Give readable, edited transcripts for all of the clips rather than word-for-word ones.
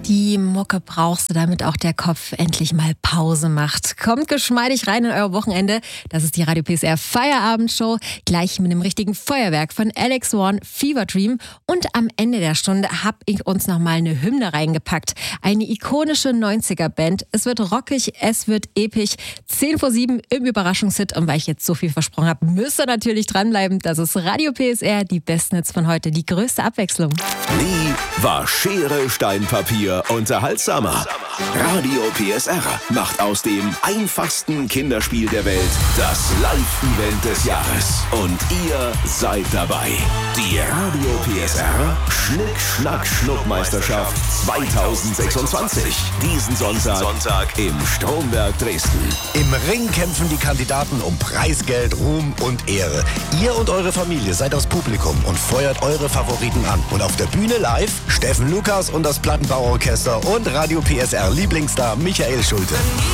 Die Mucke brauchst du, damit auch der Kopf endlich mal Pause macht. Kommt geschmeidig rein in euer Wochenende. Das ist die Radio PSR Feierabendshow. Gleich mit dem richtigen Feuerwerk von Alex Warren, Fever Dream. Und am Ende der Stunde habe ich uns nochmal eine Hymne reingepackt. Eine ikonische 90er-Band. Es wird rockig, es wird episch. 10:07 im Überraschungshit. Und weil ich jetzt so viel versprochen habe, müsst ihr natürlich dranbleiben. Das ist Radio PSR, die besten Hits von heute. Die größte Abwechslung. Nie war Schere, Stein, Papier unterhaltsamer. Radio PSR macht aus dem einfachsten Kinderspiel der Welt das Live-Event des Jahres. Und ihr seid dabei. Die Radio PSR Schnick-Schnack-Schnuck-Meisterschaft 2026. Diesen Sonntag im Stromberg Dresden. Im Ring kämpfen die Kandidaten um Preisgeld, Ruhm und Ehre. Ihr und eure Familie seid das Publikum und feuert eure Favoriten an. Und auf der Bühne live Steffen Lukas und das Plattenbauorchester und Radio PSR Lieblingsstar Michael Schulte.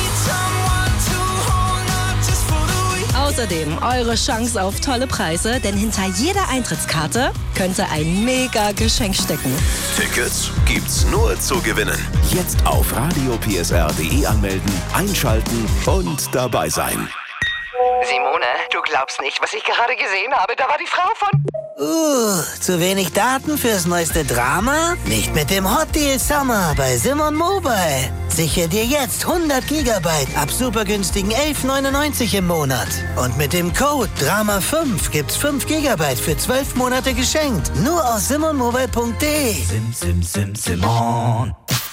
Außerdem eure Chance auf tolle Preise, denn hinter jeder Eintrittskarte könnte ein mega Geschenk stecken. Tickets gibt's nur zu gewinnen. Jetzt auf radiopsr.de anmelden, einschalten und dabei sein. Simone, du glaubst nicht, was ich gerade gesehen habe. Da war die Frau von... Zu wenig Daten fürs neueste Drama? Nicht mit dem Hot Deal Summer bei Simon Mobile. Sichere dir jetzt 100 Gigabyte ab super günstigen 11,99 im Monat. Und mit dem Code DRAMA5 gibt's 5 Gigabyte für 12 Monate geschenkt. Nur aus simonmobile.de. Simon.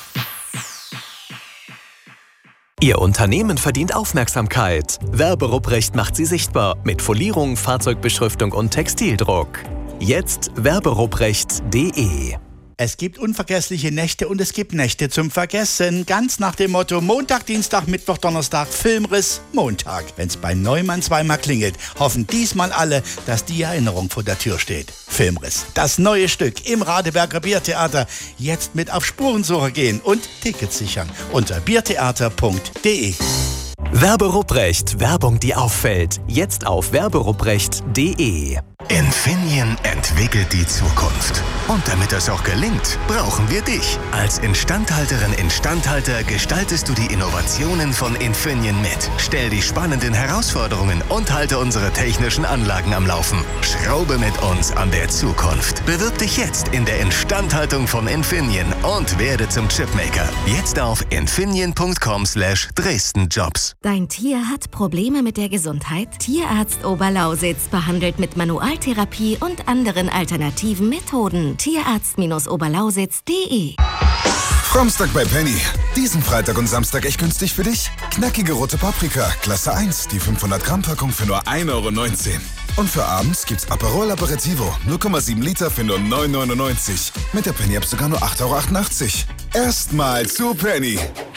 Ihr Unternehmen verdient Aufmerksamkeit. Werberuprecht macht sie sichtbar mit Folierung, Fahrzeugbeschriftung und Textildruck. Jetzt werberuprecht.de. Es gibt unvergessliche Nächte und es gibt Nächte zum Vergessen. Ganz nach dem Motto Montag, Dienstag, Mittwoch, Donnerstag, Filmriss, Montag. Wenn's bei Neumann zweimal klingelt, hoffen diesmal alle, dass die Erinnerung vor der Tür steht. Filmriss, das neue Stück im Radeberger Biertheater. Jetzt mit auf Spurensuche gehen und Tickets sichern unter biertheater.de. Werberuprecht, Werbung, die auffällt. Jetzt auf werberuprecht.de. Infineon entwickelt die Zukunft. Und damit das auch gelingt, brauchen wir dich. Als Instandhalterin/Instandhalter gestaltest du die Innovationen von Infineon mit. Stell die spannenden Herausforderungen und halte unsere technischen Anlagen am Laufen. Schraube mit uns an der Zukunft. Bewirb dich jetzt in der Instandhaltung von Infineon und werde zum Chipmaker. Jetzt auf infineon.com/Dresdenjobs. Dein Tier hat Probleme mit der Gesundheit? Tierarzt Oberlausitz behandelt mit Manualtherapie und anderen alternativen Methoden. Tierarzt-Oberlausitz.de. Samstag bei Penny. Diesen Freitag und Samstag echt günstig für dich. Knackige rote Paprika, Klasse 1, die 500 Gramm Packung für nur 1,19 €. Und für abends gibt's Aperol Aperitivo, 0,7 Liter für nur 9,99 €. Mit der Penny App sogar nur 8,88 €. Erstmal zu Penny.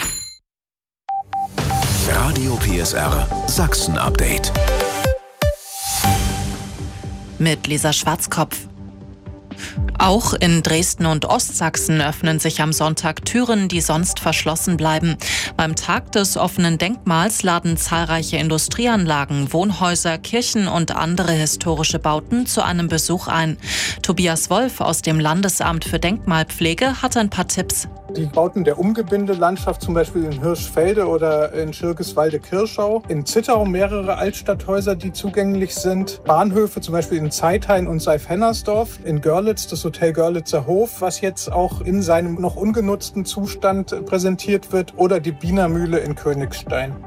Radio PSR Sachsen Update. Mit Lisa Schwarzkopf. Auch in Dresden und Ostsachsen öffnen sich am Sonntag Türen, die sonst verschlossen bleiben. Beim Tag des offenen Denkmals laden zahlreiche Industrieanlagen, Wohnhäuser, Kirchen und andere historische Bauten zu einem Besuch ein. Tobias Wolf aus dem Landesamt für Denkmalpflege hat ein paar Tipps. Die Bauten der Umgebindelandschaft, zum Beispiel in Hirschfelde oder in Schirgiswalde-Kirschau. In Zittau mehrere Altstadthäuser, die zugänglich sind. Bahnhöfe, zum Beispiel in Zeithain und Seif-Hennersdorf. In Görlitz das Hotel Görlitzer Hof, was jetzt auch in seinem noch ungenutzten Zustand präsentiert wird. Oder die Bienermühle in Königstein.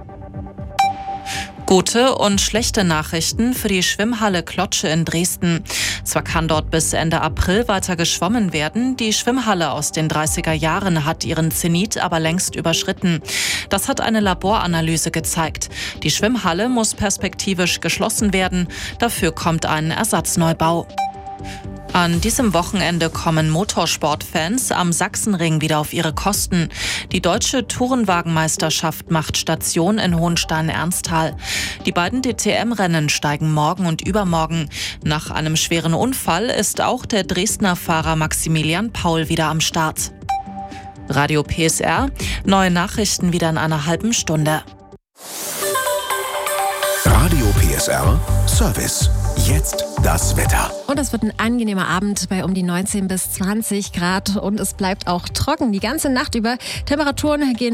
Gute und schlechte Nachrichten für die Schwimmhalle Klotsche in Dresden. Zwar kann dort bis Ende April weiter geschwommen werden, die Schwimmhalle aus den 30er Jahren hat ihren Zenit aber längst überschritten. Das hat eine Laboranalyse gezeigt. Die Schwimmhalle muss perspektivisch geschlossen werden, dafür kommt ein Ersatzneubau. An diesem Wochenende kommen Motorsportfans am Sachsenring wieder auf ihre Kosten. Die deutsche Tourenwagenmeisterschaft macht Station in Hohenstein-Ernsthal. Die beiden DTM-Rennen steigen morgen und übermorgen. Nach einem schweren Unfall ist auch der Dresdner Fahrer Maximilian Paul wieder am Start. Radio PSR, neue Nachrichten wieder in einer halben Stunde. Radio PSR Service. Jetzt das Wetter. Und es wird ein angenehmer Abend bei um die 19 bis 20 Grad und es bleibt auch trocken die ganze Nacht über. Temperaturen gehen